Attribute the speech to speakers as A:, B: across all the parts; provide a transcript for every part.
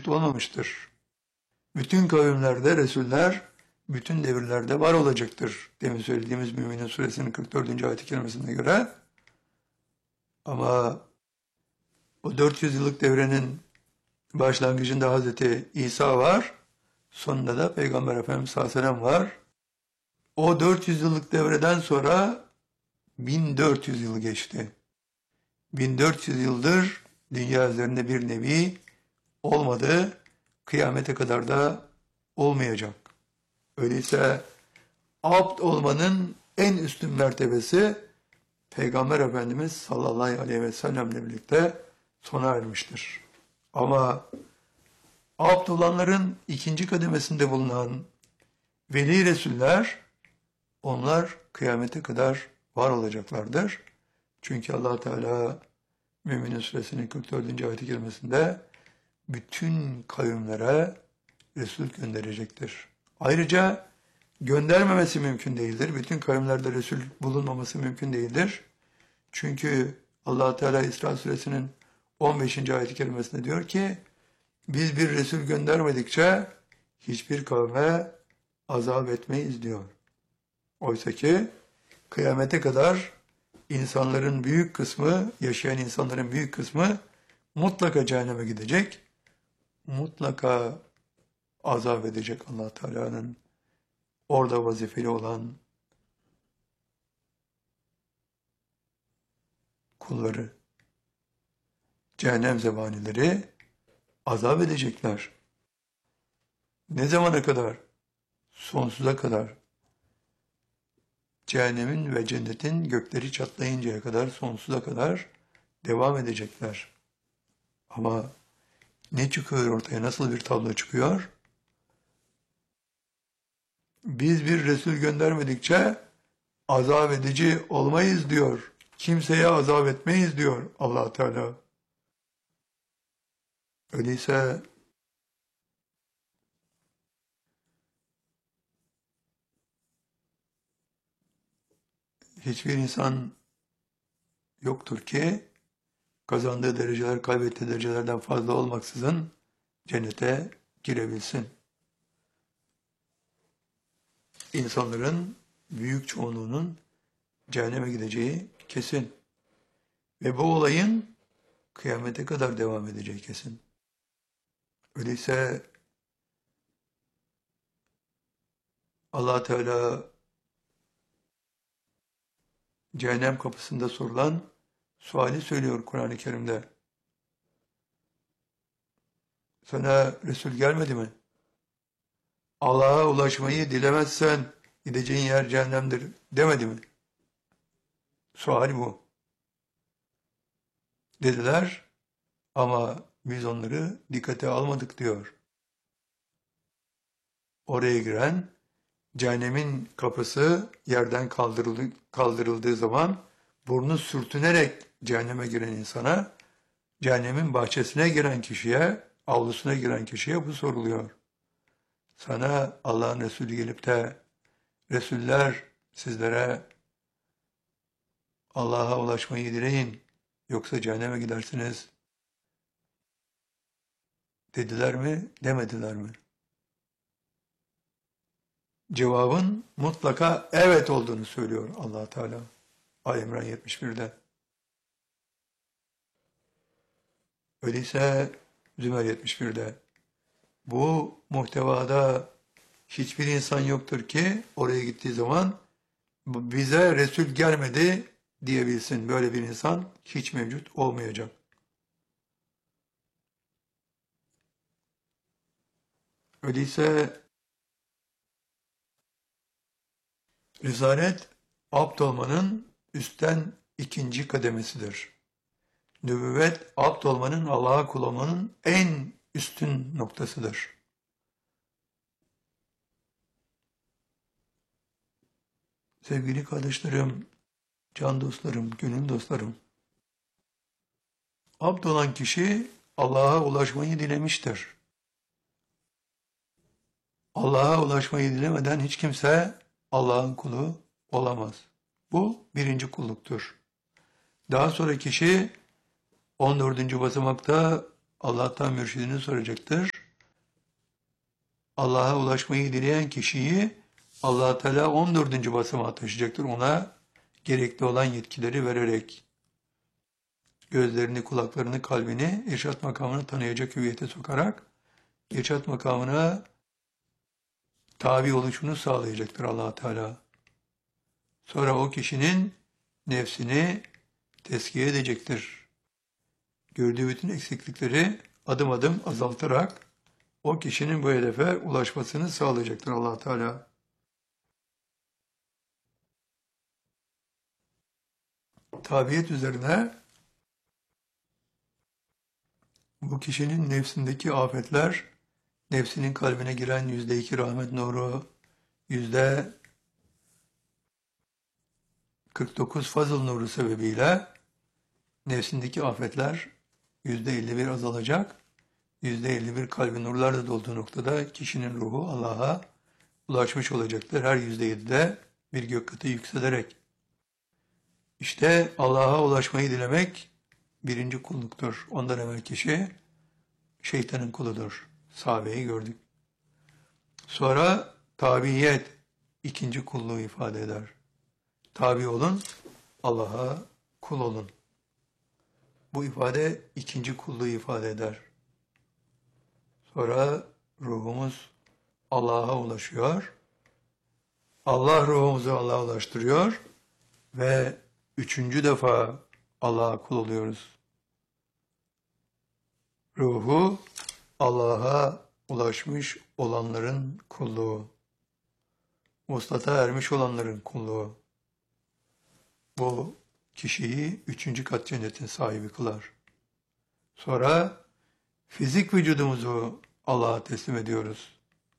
A: mevcut olmamıştır. Bütün kavimlerde Resuller bütün devirlerde var olacaktır. Demin söylediğimiz Müminin Suresinin 44. ayet-i kerimesine göre. Ama o 400 yıllık devrenin başlangıcında Hazreti İsa var. Sonunda da Peygamber Efendimiz sallallahu aleyhi ve sellem var. O 400 yıllık devreden sonra 1400 yıl geçti. 1400 yıldır dünya üzerinde bir nebi olmadı. Kıyamete kadar da olmayacak. Öyleyse abd olmanın en üstün mertebesi Peygamber Efendimiz sallallahu aleyhi ve sellemle birlikte sona ermiştir. Ama abd olanların ikinci kademesinde bulunan veli Resuller, onlar kıyamete kadar var olacaklardır. Çünkü Allah Teala Müminin Suresinin 44. ayet-i kerimesinde bütün kavimlere Resul gönderecektir. Ayrıca göndermemesi mümkün değildir. Bütün kavimlerde Resul bulunmaması mümkün değildir. Çünkü Allah Teala İsra Suresinin 15. ayet-i kerimesinde diyor ki, biz bir Resul göndermedikçe hiçbir kavme azap etmeyiz diyor. Oysa ki kıyamete kadar insanların büyük kısmı, yaşayan insanların büyük kısmı mutlaka cehenneme gidecek. Mutlaka azap edecek Allah Teala'nın orada vazifeli olan kulları. Cehennem zebanileri azap edecekler. Ne zamana kadar? Sonsuza kadar. Cehennemin ve cennetin gökleri çatlayıncaya kadar, sonsuza kadar devam edecekler. Ama ne çıkıyor ortaya? Nasıl bir tablo çıkıyor? Biz bir Resul göndermedikçe azap edici olmayız diyor. Kimseye azap etmeyiz diyor Allah Teala. Öyleyse hiçbir insan yoktur ki kazandığı dereceler kaybettiği derecelerden fazla olmaksızın cennete girebilsin. İnsanların büyük çoğunluğunun cehenneme gideceği kesin. Ve bu olayın kıyamete kadar devam edeceği kesin. Öyleyse Allah Teala cehennem kapısında sorulan suali söylüyor Kur'an-ı Kerim'de. Sana Resul gelmedi mi? Allah'a ulaşmayı dilemezsen gideceğin yer cehennemdir demedi mi? Sual bu. Dediler ama biz onları dikkate almadık diyor. Oraya giren cehennemin kapısı yerden kaldırıldığı zaman burnu sürtünerek cehenneme giren insana, cehennemin bahçesine giren kişiye, avlusuna giren kişiye bu soruluyor. Sana Allah'ın Resulü gelip de Resuller sizlere Allah'a ulaşmayı dileyin yoksa cehenneme gidersiniz dediler mi, demediler mi? Cevabın mutlaka evet olduğunu söylüyor Allah Teala. Ali İmran 71'de. Öyleyse Zümer 71'de. Bu muhtevada hiçbir insan yoktur ki oraya gittiği zaman bize Resul gelmedi diyebilsin. Böyle bir insan hiç mevcut olmayacak. Öyleyse Risalet, abd olmanın üstten ikinci kademesidir. Nübüvvet, abd olmanın, Allah'a kul olmanın en üstün noktasıdır. Sevgili kardeşlerim, can dostlarım, gönül dostlarım, abd olan kişi Allah'a ulaşmayı dilemiştir. Allah'a ulaşmayı dilemeden hiç kimse Allah'ın kulu olamaz. Bu birinci kulluktur. Daha sonra kişi 14. basamakta Allah'tan mürşidini soracaktır. Allah'a ulaşmayı dileyen kişiyi Allah Teala 14. basamağa taşıyacaktır. Ona gerekli olan yetkileri vererek gözlerini, kulaklarını, kalbini irşat makamını tanıyacak hüviyete sokarak irşat makamına tabi oluşunu sağlayacaktır Allah Teala. Sonra o kişinin nefsini tezkiye edecektir. Gördüğü bütün eksiklikleri adım adım azaltarak o kişinin bu hedefe ulaşmasını sağlayacaktır Allah Teala. Tabiyet üzerine bu kişinin nefsindeki afetler, nefsinin kalbine giren %2 rahmet nuru, %49 fazıl nuru sebebiyle nefsindeki afetler %51 azalacak. %51 kalbi nurlarla dolduğu noktada kişinin ruhu Allah'a ulaşmış olacaktır. Her %7'de bir gök katı yükselerek. İşte Allah'a ulaşmayı dilemek birinci kulluktur. Ondan evvel kişi şeytanın kuludur. Sahabeyi gördük. Sonra tabiyet ikinci kulluğu ifade eder. Tabi olun, Allah'a kul olun. Bu ifade ikinci kulluğu ifade eder. Sonra ruhumuz Allah'a ulaşıyor. Allah ruhumuzu Allah'a ulaştırıyor ve üçüncü defa Allah'a kul oluyoruz. Ruhu Allah'a ulaşmış olanların kulluğu. Vuslata ermiş olanların kulluğu. Bu kişiyi üçüncü kat cennetin sahibi kılar. Sonra fizik vücudumuzu Allah'a teslim ediyoruz.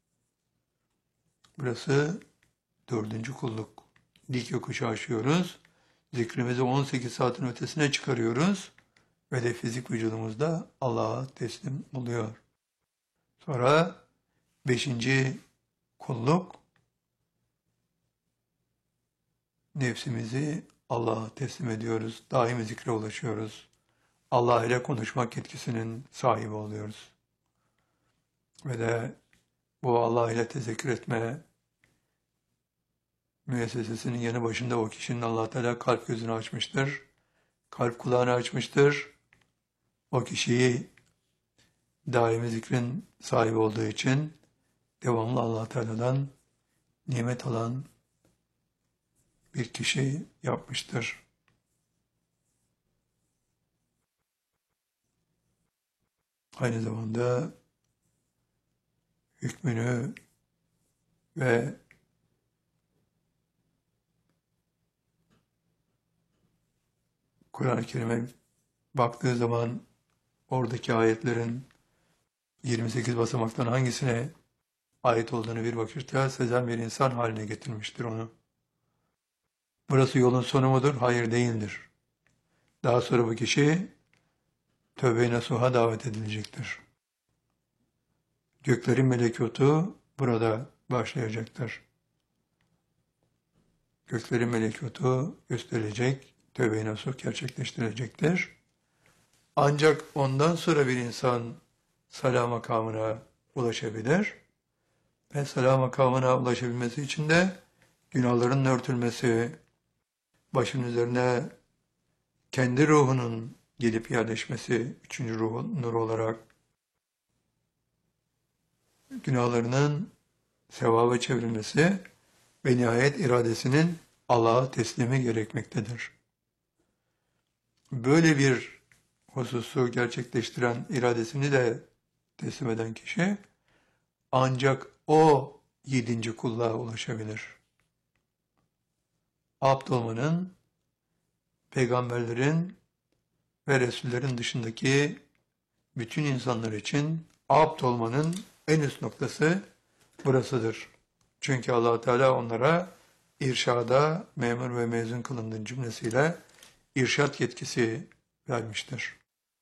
A: Burası dördüncü kulluk. Dik yokuşu aşıyoruz. Zikrimizi 18 saatin ötesine çıkarıyoruz. Ve de fizik vücudumuzda Allah'a teslim oluyor. Sonra beşinci kulluk, nefsimizi Allah'a teslim ediyoruz. Daimi zikre ulaşıyoruz. Allah ile konuşmak yetkisinin sahibi oluyoruz. Ve de bu Allah ile tezekkür etme müessesesinin yanı başında o kişinin Allah Teala kalp gözünü açmıştır. Kalp kulağını açmıştır. O kişiyi daimi zikrin sahibi olduğu için devamlı Allah Teala'dan nimet alan bir kişi yapmıştır. Aynı zamanda hükmünü ve Kur'an-ı Kerim'e baktığı zaman oradaki ayetlerin 28 basamaktan hangisine ait olduğunu bir bakışta sezen bir insan haline getirmiştir onu. Burası yolun sonu mudur? Hayır, değildir. Daha sonra bu kişi tövbe-i nasuha davet edilecektir. Göklerin melekotu burada başlayacaktır. Göklerin melekotu gösterilecek, tövbe-i nasuh gerçekleştirilecektir. Ancak ondan sonra bir insan salah makamına ulaşabilir ve salah makamına ulaşabilmesi için de günahların örtülmesi, başın üzerine kendi ruhunun gelip yerleşmesi, üçüncü ruh, nur olarak günahlarının sevaba çevrilmesi ve nihayet iradesinin Allah'a teslimi gerekmektedir. Böyle bir hususu gerçekleştiren iradesini de teslim eden kişi ancak o yedinci kulluğa ulaşabilir. Abd olmanın, peygamberlerin ve Resullerin dışındaki bütün insanlar için abd olmanın en üst noktası burasıdır. Çünkü Allah Teala onlara irşada memur ve mezun kılındığın cümlesiyle irşat yetkisi vermiştir.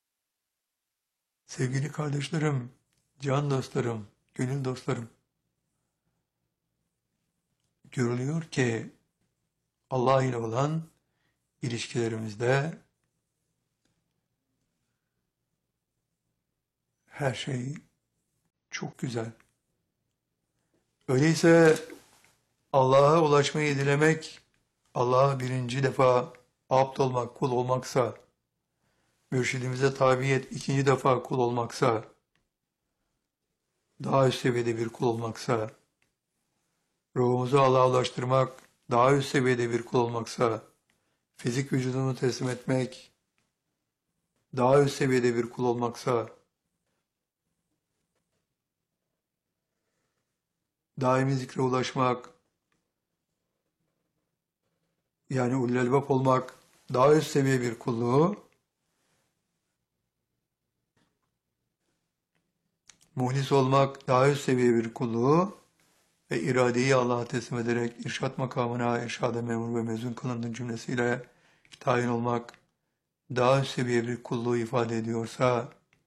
A: Sevgili kardeşlerim, can dostlarım, gönül dostlarım, görülüyor ki Allah ile olan ilişkilerimizde Her şey çok güzel. Öyleyse Allah'a ulaşmayı dilemek, Allah'a birinci defa abd olmak, kul olmaksa, mürşidimize tabiyet ikinci defa kul olmaksa, daha üst seviyede bir kul olmaksa, ruhumuzu Allah'a ulaştırmak, daha üst seviyede bir kul olmaksa, fizik vücudunu teslim etmek, daha üst seviyede bir kul olmaksa, daimi zikre ulaşmak, yani ulul elbap olmak, daha üst seviye bir kulluğu, muhlis olmak, daha üst seviye bir kulluğu ve iradeyi Allah'a teslim ederek irşat makamına irşada memur ve mezun kılındığın cümlesiyle tayin olmak, daha üst seviye bir kulluğu ifade ediyorsa,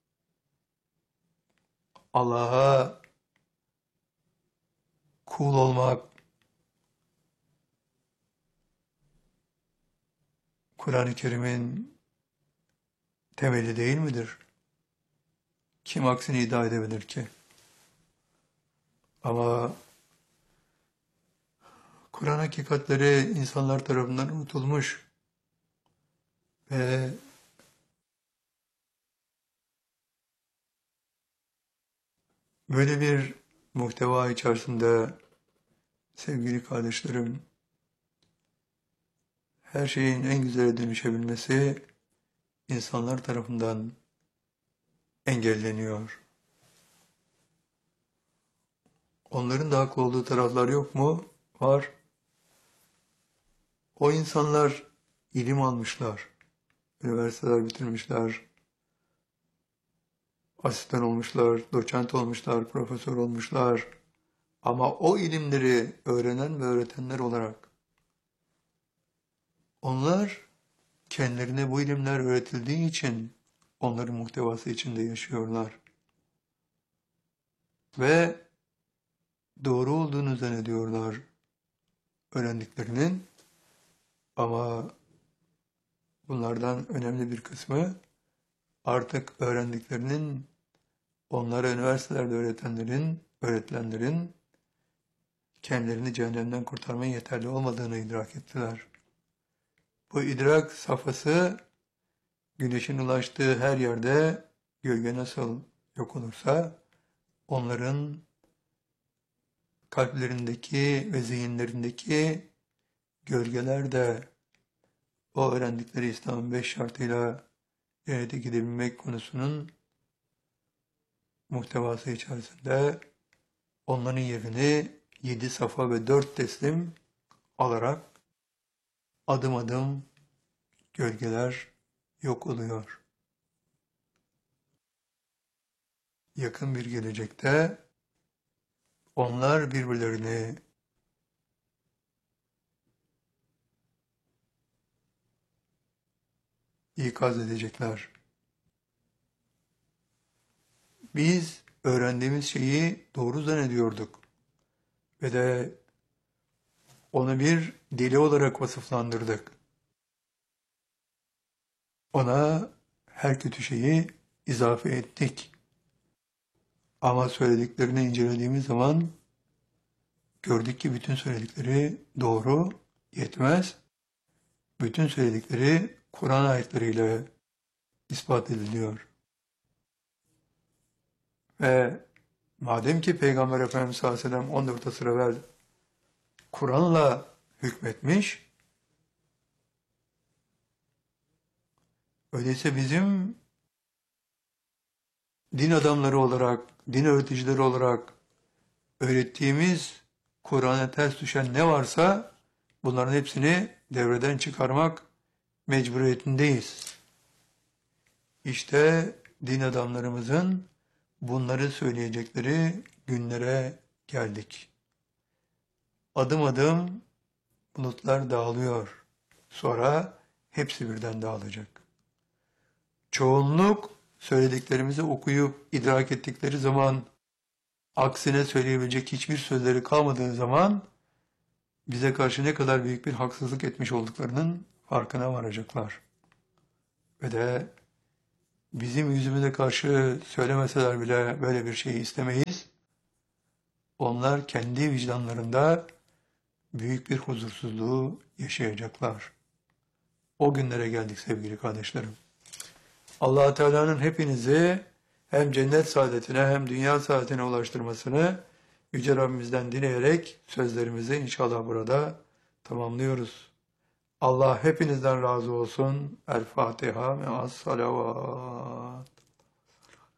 A: Allah'a kul olmak, Kur'an-ı Kerim'in temeli değil midir? Kim aksini iddia edebilir ki? Ama Kur'an hakikatleri insanlar tarafından unutulmuş ve böyle bir muhteva içerisinde sevgili kardeşlerim, her şeyin en güzele dönüşebilmesi insanlar tarafından engelleniyor. Onların da haklı olduğu taraflar yok mu? Var. O insanlar ilim almışlar, üniversiteler bitirmişler, asistan olmuşlar, doçent olmuşlar, profesör olmuşlar. Ama o ilimleri öğrenen ve öğretenler olarak onlar kendilerine bu ilimler öğretildiği için onların muhtevası içinde yaşıyorlar. Ve doğru olduğunu zannediyorlar öğrendiklerinin, ama bunlardan önemli bir kısmı artık öğrendiklerinin onlara üniversitelerde öğretilenlerin kendilerini cehennemden kurtarmaya yeterli olmadığını idrak ettiler. Bu idrak safhası güneşin ulaştığı her yerde gölge nasıl yok olursa onların kalplerindeki ve zihinlerindeki gölgeler de o öğrendikleri İslam'ın 5 şartıyla cennete gidebilmek konusunun muhtevası içerisinde onların yerini 7 safa ve 4 teslim alarak adım adım gölgeler yok oluyor. Yakın bir gelecekte onlar birbirlerini ikaz edecekler. Biz öğrendiğimiz şeyi doğru zannediyorduk ve de onu bir deli olarak vasıflandırdık. Ona her kötü şeyi izafe ettik. Ama söylediklerini incelediğimiz zaman gördük ki bütün söyledikleri doğru, yetmez. Bütün söyledikleri Kur'an ayetleriyle ispat ediliyor. Ve madem ki Peygamber Efendimiz sallallahu aleyhi ve sellem 14 asır evvel Kur'an'la hükmetmiş, öyleyse bizim din adamları olarak, din öğreticileri olarak öğrettiğimiz Kur'an'a ters düşen ne varsa bunların hepsini devreden çıkarmak mecburiyetindeyiz. İşte din adamlarımızın bunları söyleyecekleri günlere geldik. Adım adım bulutlar dağılıyor. Sonra hepsi birden dağılacak. Çoğunluk söylediklerimizi okuyup idrak ettikleri zaman, aksine söyleyebilecek hiçbir sözleri kalmadığı zaman bize karşı ne kadar büyük bir haksızlık etmiş olduklarının farkına varacaklar. Ve de bizim yüzümüze karşı söylemeseler bile böyle bir şeyi istemeyiz. Onlar kendi vicdanlarında büyük bir huzursuzluğu yaşayacaklar. O günlere geldik sevgili kardeşlerim. Allah Teala'nın hepinizi hem cennet saadetine hem dünya saadetine ulaştırmasını Yüce Rabbimizden dileyerek sözlerimizi inşallah burada tamamlıyoruz. Allah hepinizden razı olsun. El Fatiha me'as salavat.